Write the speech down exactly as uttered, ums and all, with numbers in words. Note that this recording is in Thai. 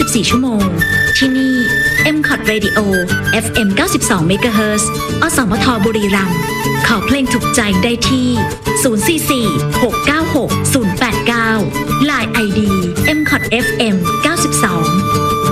สิบสี่ ชั่วโมงที่นี่ เอ็ม ซี โอ ที Radio เอฟ เอ็ม เก้าสิบสอง เมกะเฮิรตซ์ อสมทบุรีรัมย์ขอเพลงถูกใจได้ที่ ศูนย์ สี่ สี่ หก เก้า หก ศูนย์ แปด เก้า ไลน์ ไอ ดี เอ็ม ซี โอ ที เอฟ เอ็ม เก้าสิบ